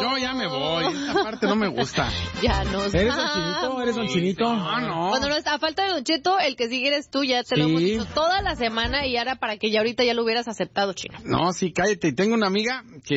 Yo ya me voy. Esta parte no me gusta. Ya no sé. ¿Eres Don Chinito? ¿Eres Don Chinito? No. Bueno, no, a falta de Don Cheto, el que sigue eres tú, ya te lo hemos dicho toda la semana y ahora para que ya ahorita ya lo hubieras aceptado, Chino. No, sí, cállate. Tengo una amiga que